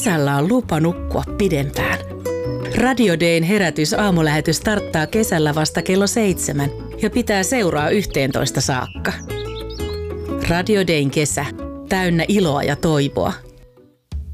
kesällä on lupa nukkua pidempään. Radio Dayn herätysaamulähetys starttaa kesällä vasta kello 7 ja pitää seuraa 11 saakka. Radio Dayn kesä, täynnä iloa ja toivoa.